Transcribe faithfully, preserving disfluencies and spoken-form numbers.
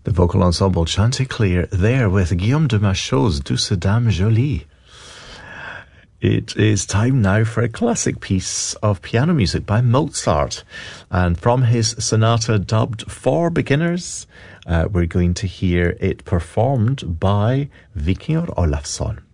The vocal ensemble Chanticleer there with Guillaume de Machaut's Douce Dame Jolie. It is time now for a classic piece of piano music by Mozart. And from his sonata dubbed for beginners, uh, we're going to hear it performed by Vikingur Olafsson.